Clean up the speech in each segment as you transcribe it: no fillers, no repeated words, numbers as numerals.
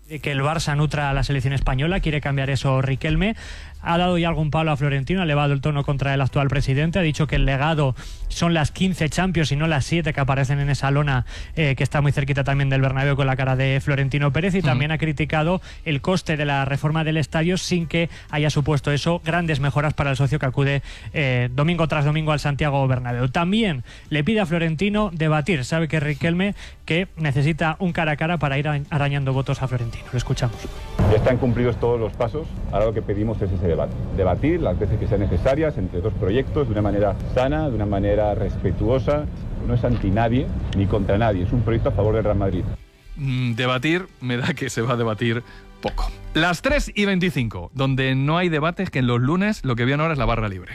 Que el Barça nutra a la selección española, quiere cambiar eso Riquelme. Ha dado ya algún palo a Florentino, ha elevado el tono contra el actual presidente, ha dicho que el legado son las 15 Champions y no las 7 que aparecen en esa lona que está muy cerquita también del Bernabéu con la cara de Florentino Pérez, y también ha criticado el coste de la reforma del estadio sin que haya supuesto eso grandes mejoras para el socio que acude domingo tras domingo al Santiago Bernabéu. También le pide a Florentino debatir, sabe que Riquelme que necesita un cara a cara para ir arañando votos a Florentino. Lo escuchamos. Ya están cumplidos todos los pasos, ahora lo que pedimos es ese debate. Debatir las veces que sean necesarias entre dos proyectos de una manera sana, de una manera respetuosa. No es anti nadie ni contra nadie, es un proyecto a favor del Real Madrid. Debatir, me da que se va a debatir poco. Las 3:25, donde no hay debates, que en los lunes lo que viene ahora es la barra libre.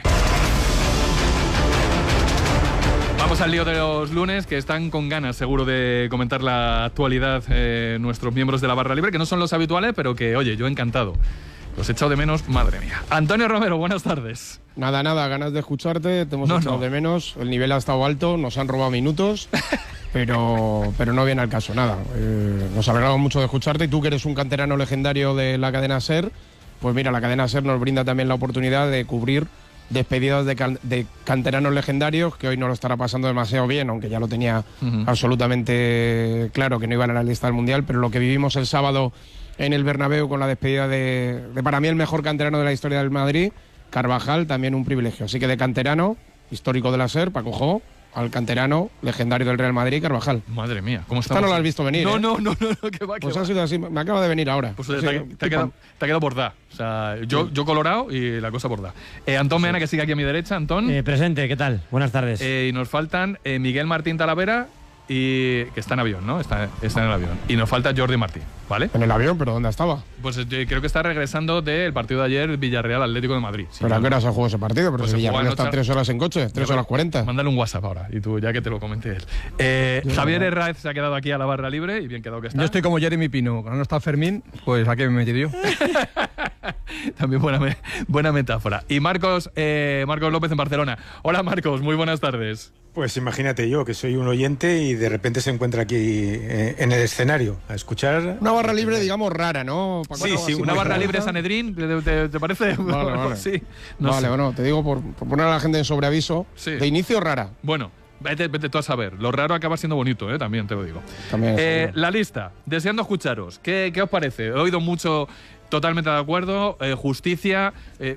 Vamos al lío de los lunes, que están con ganas seguro de comentar la actualidad nuestros miembros de la barra libre, que no son los habituales, pero que, oye, yo encantado. Los he echado de menos, madre mía. Antonio Romero, buenas tardes. Nada, ganas de escucharte, te hemos echado de menos, el nivel ha estado alto, nos han robado minutos, pero no viene al caso, nada. Nos alegramos mucho de escucharte, y tú que eres un canterano legendario de la cadena SER, pues mira, la cadena SER nos brinda también la oportunidad de cubrir despedidas de canteranos legendarios, que hoy no lo estará pasando demasiado bien, aunque ya lo tenía absolutamente claro que no iban a la lista del Mundial, pero lo que vivimos el sábado en el Bernabéu con la despedida de para mí el mejor canterano de la historia del Madrid, Carvajal, también un privilegio. Así que de canterano, histórico de la SER, Paco Jo, al canterano legendario del Real Madrid, Carvajal. Madre mía, ¿cómo está? Esta no la has visto venir, No, ¿eh? no, que va, pues ha sido así, me acaba de venir ahora. Pues te ha quedado bordada. O sea, yo colorado y la cosa bordada. Antón Meana, que sigue aquí a mi derecha. Antón. Presente, ¿qué tal? Buenas tardes. Y nos faltan Miguel Martín Talavera, y que está en avión, ¿no? Está en el avión. Y nos falta Jordi Martín, ¿vale? En el avión, pero ¿dónde estaba? Pues creo que está regresando del partido de ayer, Villarreal Atlético de Madrid. ¿Pero a qué hora se jugó ese partido? Pero pues si Villarreal está 3 horas en coche, 3 horas 40. Mándale un WhatsApp ahora, y tú, ya que te lo comenté él. Javier Herráez se ha quedado aquí a la barra libre, y bien quedado que está. Yo estoy como Jeremy Pino, cuando no está Fermín, pues ¿a qué me he metido yo? También buena metáfora. Y Marcos López en Barcelona. Hola Marcos, muy buenas tardes. Pues imagínate yo, que soy un oyente y de repente se encuentra aquí en el escenario a escuchar... Una barra libre, digamos, rara, ¿no? Sí, una barra libre Sanedrín, ¿te parece? Vale. Sí, bueno, te digo por poner a la gente en sobreaviso, de inicio rara. Bueno, vete tú a saber. Lo raro acaba siendo bonito, también te lo digo. También la lista, deseando escucharos. ¿Qué os parece? He oído mucho, totalmente de acuerdo, justicia,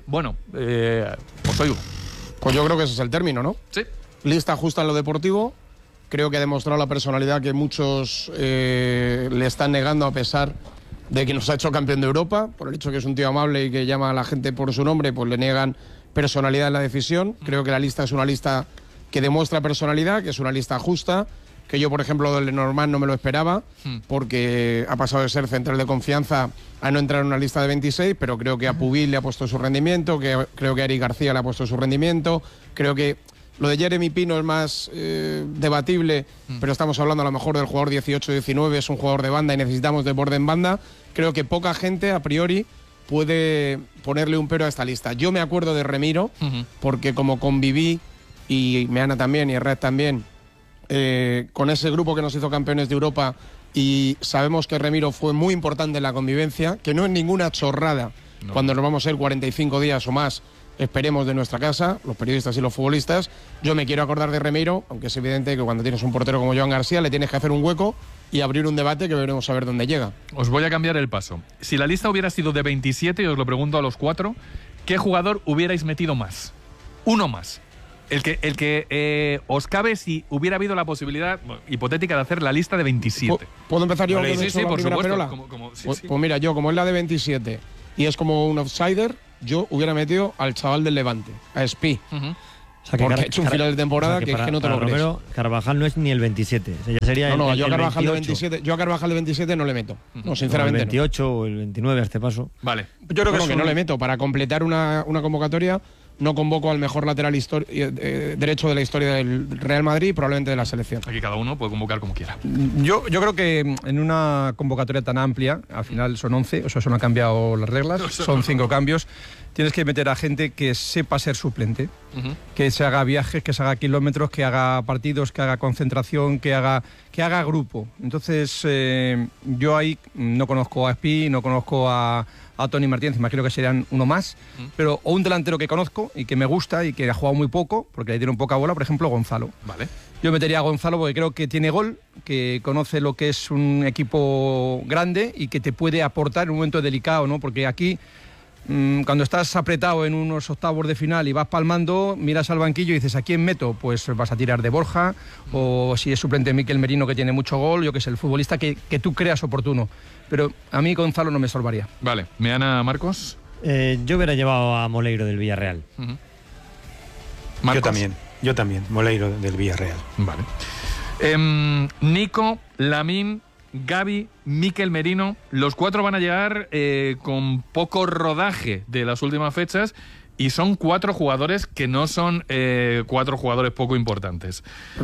os oigo. Pues yo creo que ese es el término, ¿no? Sí. Lista justa en lo deportivo, creo que ha demostrado la personalidad que muchos le están negando, a pesar de que nos ha hecho campeón de Europa, por el hecho que es un tío amable y que llama a la gente por su nombre, pues le niegan personalidad en la decisión. Creo que la lista es una lista que demuestra personalidad, que es una lista justa, que yo, por ejemplo, del Lenormand no me lo esperaba, porque ha pasado de ser central de confianza a no entrar en una lista de 26, pero creo que a Pubil le ha puesto su rendimiento, creo que a Eric García le ha puesto su rendimiento, creo que lo de Jeremy Pino es más debatible, pero estamos hablando a lo mejor del jugador 18-19, es un jugador de banda y necesitamos de borde en banda. Creo que poca gente, a priori, puede ponerle un pero a esta lista. Yo me acuerdo de Remiro, porque como conviví, y Meana también, y Herrera también, con ese grupo que nos hizo campeones de Europa, y sabemos que Remiro fue muy importante en la convivencia, que no es ninguna chorrada cuando nos vamos a ir 45 días o más, esperemos, de nuestra casa, los periodistas y los futbolistas. Yo me quiero acordar de Remiro, aunque es evidente que cuando tienes un portero como Joan García le tienes que hacer un hueco y abrir un debate que veremos a ver dónde llega. Os voy a cambiar el paso. Si la lista hubiera sido de 27, y os lo pregunto a los 4, ¿qué jugador hubierais metido más? Uno más. El que os cabe si hubiera habido la posibilidad hipotética de hacer la lista de 27. ¿Puedo empezar yo? Vale, sí, por supuesto. Pues mira, yo, como es la de 27 y es como un outsider, yo hubiera metido al chaval del Levante, a Espí. O sea, que porque ha hecho un final de temporada que es que no te lo crees. Romero, Carvajal no es ni el 27. O sea, ya sería yo a Carvajal de 27. Yo a Carvajal de 27 no le meto. No, sinceramente. El 28 o el 29 a este paso. Vale. Yo creo que no le meto. Para completar una convocatoria, no convoco al mejor lateral derecho de la historia del Real Madrid y probablemente de la selección. Aquí cada uno puede convocar como quiera. Yo creo que en una convocatoria tan amplia, al final son 11, o sea, eso no ha cambiado las reglas, son 5 cambios. Tienes que meter a gente que sepa ser suplente, que se haga viajes, que se haga kilómetros, que haga partidos, que haga concentración, que que haga grupo. Entonces, yo ahí no conozco a Espi, no conozco a Toni Martínez, imagino que serían uno más, pero o un delantero que conozco y que me gusta y que ha jugado muy poco, porque le dieron poca bola, por ejemplo, Gonzalo. Vale. Yo metería a Gonzalo porque creo que tiene gol, que conoce lo que es un equipo grande y que te puede aportar en un momento delicado, ¿no? Porque aquí, cuando estás apretado en unos octavos de final y vas palmando, miras al banquillo y dices, ¿a quién meto? Pues vas a tirar de Borja, o si es suplente Mikel Merino, que tiene mucho gol, yo que sé, el futbolista que tú creas oportuno. Pero a mí Gonzalo no me salvaría. Vale. ¿Meana, Marcos? Yo hubiera llevado a Moleiro del Villarreal. ¿Marcos? Yo también, Moleiro del Villarreal. Vale. Nico, Lamine, Gavi, Mikel Merino, los 4 van a llegar con poco rodaje de las últimas fechas y son 4 jugadores que no son 4 jugadores poco importantes.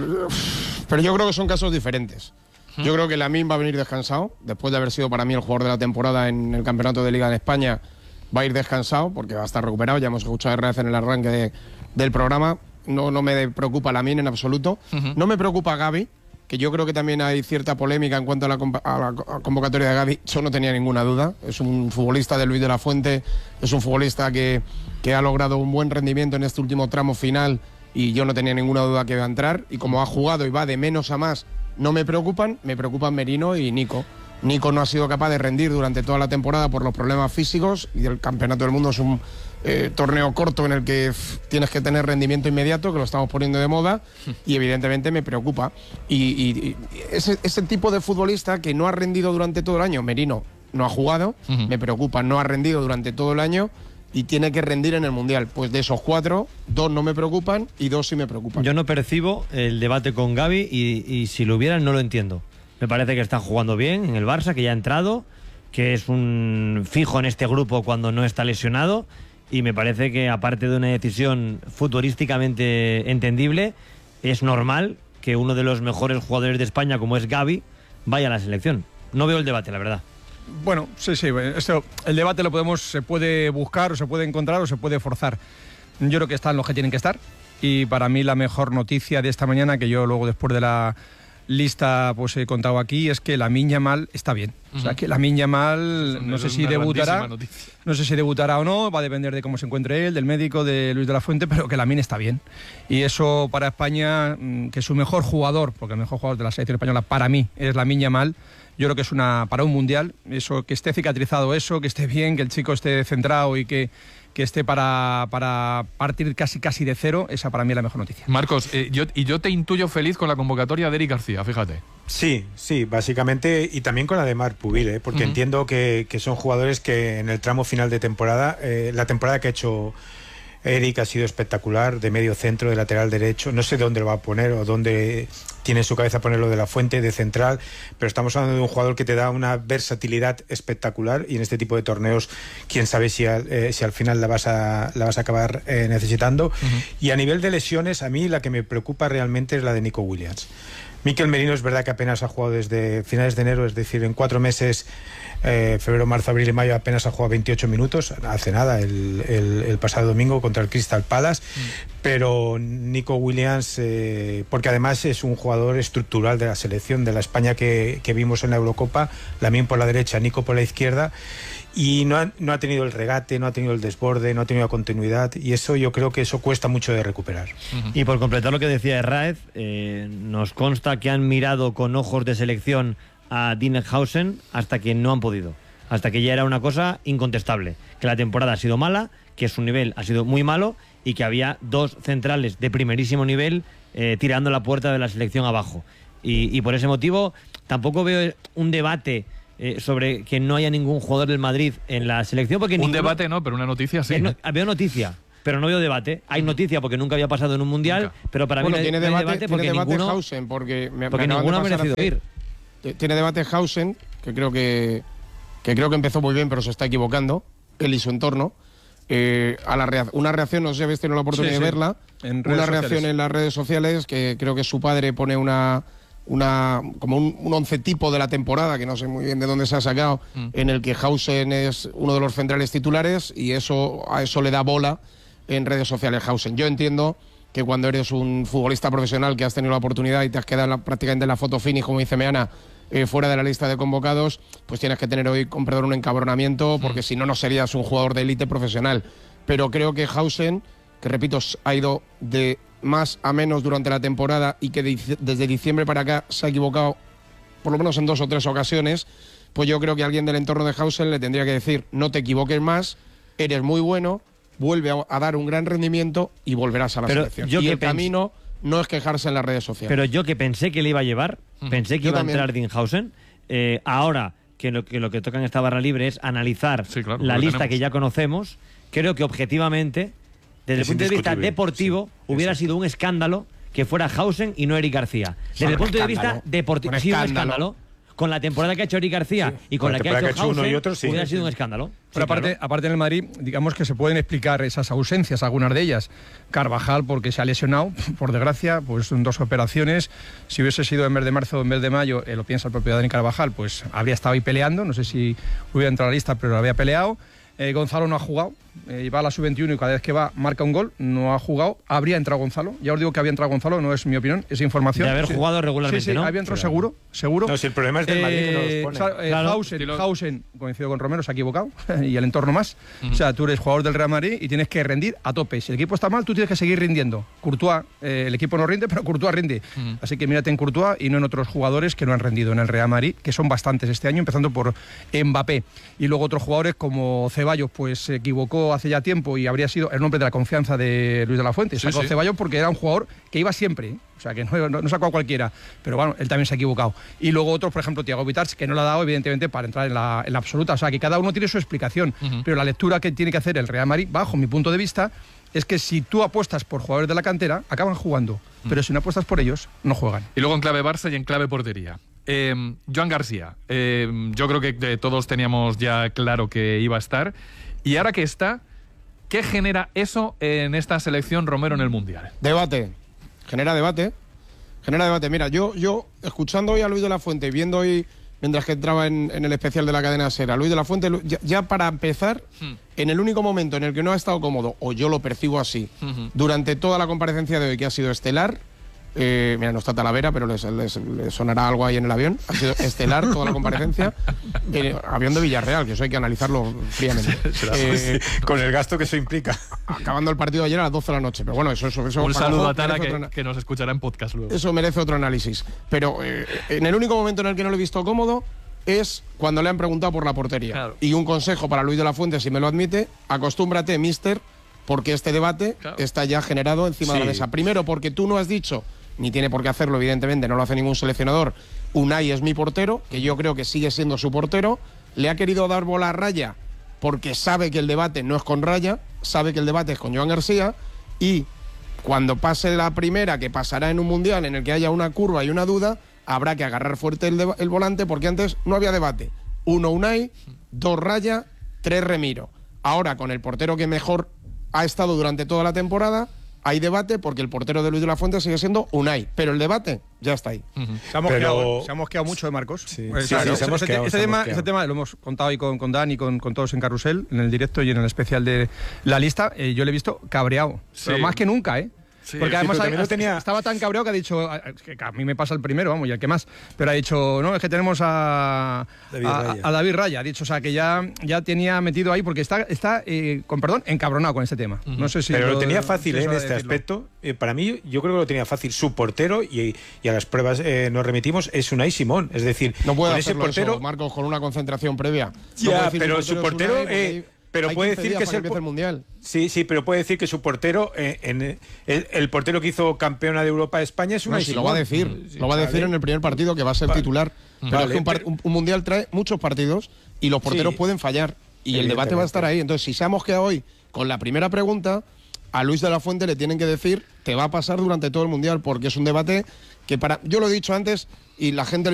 Pero yo creo que son casos diferentes. Yo creo que Lamine va a venir descansado, después de haber sido para mí el jugador de la temporada en el campeonato de Liga en España, va a ir descansado porque va a estar recuperado, ya hemos escuchado RF en el arranque del programa. No me preocupa Lamine en absoluto. No me preocupa Gavi, que yo creo que también hay cierta polémica en cuanto a la convocatoria de Gavi. Yo no tenía ninguna duda. Es un futbolista de Luis de la Fuente, es un futbolista que ha logrado un buen rendimiento en este último tramo final y yo no tenía ninguna duda que iba a entrar. Y como ha jugado y va de menos a más, no me preocupan Merino y Nico. Nico no ha sido capaz de rendir durante toda la temporada por los problemas físicos y el Campeonato del Mundo es un torneo corto en el que tienes que tener rendimiento inmediato, que lo estamos poniendo de moda y evidentemente me preocupa. Y ese tipo de futbolista que no ha rendido durante todo el año, Merino no ha jugado, me preocupa, no ha rendido durante todo el año y tiene que rendir en el Mundial. Pues de esos 4, 2 no me preocupan y 2 sí me preocupan. Yo no percibo el debate con Gavi y si lo hubiera no lo entiendo. Me parece que está jugando bien en el Barça, que ya ha entrado, que es un fijo en este grupo cuando no está lesionado y me parece que aparte de una decisión futbolísticamente entendible, es normal que uno de los mejores jugadores de España como es Gavi vaya a la selección. No veo el debate, la verdad. Bueno, sí, el debate se puede buscar o se puede encontrar o se puede forzar. Yo creo que están los que tienen que estar y para mí la mejor noticia de esta mañana, que yo luego después de la lista pues he contado aquí, es que Lamine Yamal está bien. O sea, que Lamine Yamal no sé si debutará o no, va a depender de cómo se encuentre él, del médico, de Luis de la Fuente, pero que Lamine está bien. Y eso para España, que su mejor jugador, porque el mejor jugador de la selección española para mí es Lamine Yamal, yo creo que es para un mundial, eso, que esté cicatrizado eso, que esté bien, que el chico esté centrado y que esté para partir casi de cero, esa para mí es la mejor noticia. Marcos, yo te intuyo feliz con la convocatoria de Eric García, fíjate. Sí, básicamente, y también con la de Marc Pubil, porque entiendo que son jugadores que en el tramo final de temporada, la temporada que ha hecho Eric ha sido espectacular, de medio centro, de lateral derecho, no sé dónde lo va a poner o dónde tiene en su cabeza ponerlo de la Fuente, de central, pero estamos hablando de un jugador que te da una versatilidad espectacular y en este tipo de torneos, quién sabe si al final la vas a acabar necesitando. Y a nivel de lesiones, a mí la que me preocupa realmente es la de Nico Williams. Mikel Merino es verdad que apenas ha jugado desde finales de enero, es decir, en 4 meses, febrero, marzo, abril y mayo, apenas ha jugado 28 minutos, hace nada, el pasado domingo contra el Crystal Palace, pero Nico Williams, porque además es un jugador estructural de la selección de la España que vimos en la Eurocopa, Lamine por la derecha, Nico por la izquierda, y no ha tenido el regate, no ha tenido el desborde, no ha tenido la continuidad, y eso yo creo que eso cuesta mucho de recuperar. Y por completar lo que decía Herráez, nos consta que han mirado con ojos de selección a Dinenhausen hasta que no han podido, hasta que ya era una cosa incontestable, que la temporada ha sido mala, que su nivel ha sido muy malo y que había 2 centrales de primerísimo nivel tirando la puerta de la selección abajo. Y por ese motivo tampoco veo un debate sobre que no haya ningún jugador del Madrid en la selección. Porque debate no, pero una noticia sí. Veo noticia, pero no veo debate. Hay noticia porque nunca había pasado en un mundial, pero para mí no tiene debate porque ninguno, Hausen, porque ninguno ha merecido ir. Tiene debate Hausen, que creo que empezó muy bien, pero se está equivocando, él y su entorno. Una reacción, no sé si habéis tenido la oportunidad de verla, una reacción en las redes sociales, que creo que su padre pone como un 11 tipo de la temporada, que no sé muy bien de dónde se ha sacado, en el que Hausen es uno de los centrales titulares y a eso le da bola en redes sociales Hausen. Yo entiendo que cuando eres un futbolista profesional que has tenido la oportunidad y te has quedado prácticamente en la foto finish, como dice Meana, fuera de la lista de convocados, pues tienes que tener hoy, con perdón, un encabronamiento, porque si no, no serías un jugador de élite profesional. Pero creo que Hausen, que repito, ha ido de más a menos durante la temporada y que desde diciembre para acá se ha equivocado por lo menos en 2 o 3 ocasiones, pues yo creo que alguien del entorno de Hausen le tendría que decir: no te equivoques más, eres muy bueno, vuelve a dar un gran rendimiento y volverás a la selección. Y el camino no es quejarse en las redes sociales. Pero yo que pensé que le iba a llevar, pensé que iba a entrar Dean Hausen, ahora que lo que toca en esta barra libre es analizar la lista que ya conocemos, creo que objetivamente, desde el punto de vista deportivo, hubiera sido un escándalo que fuera Hausen y no Eric García. Desde el punto de vista deportivo, sí, un escándalo. Con la temporada que ha hecho Eric García y con la que ha hecho Hausen, uno y otro, hubiera sido un escándalo. Pero aparte en el Madrid, digamos que se pueden explicar esas ausencias, algunas de ellas. Carvajal, porque se ha lesionado, por desgracia, pues en 2 operaciones. Si hubiese sido en mes de marzo o en mes de mayo, lo piensa el propio Dani Carvajal, pues habría estado ahí peleando. No sé si hubiera entrado a la lista, pero lo había peleado. Gonzalo no ha jugado, va a la sub-21 y cada vez que va marca un gol, no ha jugado. Habría entrado Gonzalo, ya os digo que había entrado Gonzalo, no es mi opinión, es información. De haber jugado regularmente, sí, ¿no? Había entrado seguro. No, si el problema es del Madrid que no los pone. Hausen, coincido con Romero, se ha equivocado y el entorno más. O sea, tú eres jugador del Real Madrid y tienes que rendir a tope. Si el equipo está mal, tú tienes que seguir rindiendo. Courtois, el equipo no rinde, pero Courtois rinde. Así que mírate en Courtois y no en otros jugadores que no han rendido en el Real Madrid, que son bastantes este año, empezando por Mbappé. Y luego otros jugadores como Ceballos, pues se equivocó hace ya tiempo y habría sido el nombre de la confianza de Luis de la Fuente. Sacó Ceballos porque era un jugador que iba siempre, o sea, que no sacó a cualquiera, pero bueno, él también se ha equivocado. Y luego otros, por ejemplo, Thiago Vitars, que no le ha dado evidentemente para entrar en la absoluta, o sea, que cada uno tiene su explicación, pero la lectura que tiene que hacer el Real Madrid, bajo mi punto de vista, es que si tú apuestas por jugadores de la cantera, acaban jugando, pero si no apuestas por ellos, no juegan. Y luego en clave Barça y en clave portería. Joan García, yo creo que todos teníamos ya claro que iba a estar, y ahora que está, ¿qué genera eso en esta selección Romero en el Mundial? Debate. Genera debate. Mira, yo escuchando hoy a Luis de la Fuente y viendo hoy, mientras que entraba en el especial de la cadena SER, a Luis de la Fuente, ya para empezar, en el único momento en el que no ha estado cómodo, o yo lo percibo así, durante toda la comparecencia de hoy, que ha sido estelar, mira, no está Talavera, pero les sonará algo ahí en el avión. Ha sido estelar toda la comparecencia. Avión de Villarreal, que eso hay que analizarlo fríamente. Con el gasto que eso implica. Acabando el partido ayer a las 12 de la noche. Pero bueno, eso un saludo a Tara, que nos escuchará en podcast luego. Eso merece otro análisis. Pero en el único momento en el que no lo he visto cómodo es cuando le han preguntado por la portería. Claro. Y un consejo para Luis de la Fuente, si me lo admite: acostúmbrate, mister, porque este debate está ya generado encima de la mesa. Primero, porque tú no has dicho, ni tiene por qué hacerlo, evidentemente, no lo hace ningún seleccionador, Unai es mi portero, que yo creo que sigue siendo su portero. Le ha querido dar bola a Raya porque sabe que el debate no es con Raya, sabe que el debate es con Joan García, y cuando pase la primera, que pasará en un Mundial en el que haya una curva y una duda, habrá que agarrar fuerte el volante, porque antes no había debate. 1 Unai, 2 Raya, 3 Remiro. Ahora, con el portero que mejor ha estado durante toda la temporada, hay debate, porque el portero de Luis de la Fuente sigue siendo Unai, pero el debate ya está ahí. Se ha mosqueado mucho de Marcos. Ese tema lo hemos contado hoy con Dan y con todos en Carrusel, en el directo y en el especial de la lista. Yo le he visto cabreado, pero más que nunca, Sí, porque además estaba tan cabreado que ha dicho, que a mí me pasa el primero, vamos, y el que más, pero ha dicho, no, es que tenemos a David Raya, ha dicho, o sea, que ya tenía metido ahí, porque está con perdón, encabronado con este tema. No sé si pero lo tenía fácil en este aspecto. Para mí, yo creo que lo tenía fácil. Su portero, y a las pruebas nos remitimos, es Unai Simón. Es decir, no puede hacerlo ese portero, eso, Marcos, con una concentración previa. Ya, pero su portero... pero puede decir que es el mundial. Sí, pero puede decir que su portero, el portero que hizo campeona de Europa de España es Unai Simón. Lo va a decir, en el primer partido, que va a ser titular. Pero es que un mundial trae muchos partidos y los porteros pueden fallar. Y el debate va a estar ahí. Entonces, si se hemos quedado hoy con la primera pregunta, a Luis de la Fuente le tienen que decir, te va a pasar durante todo el mundial, porque es un debate que yo lo he dicho antes y la gente